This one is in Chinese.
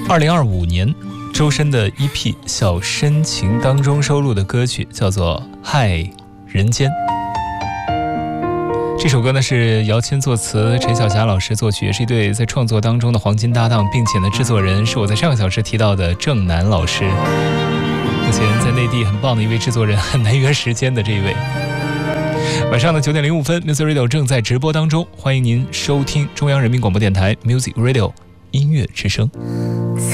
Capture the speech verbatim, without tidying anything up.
二零二五年周深的 E P《小深情》当中收录的歌曲叫做《嗨人间》。这首歌呢是姚谦作词，陈小霞老师作曲，也是一对在创作当中的黄金搭档，并且呢制作人是我在上个小时提到的郑楠老师，目前在内地很棒的一位制作人，很难约时间的这一位。晚上的九点零五分 Music Radio 正在直播当中，欢迎您收听中央人民广播电台 Music Radio 音乐之声。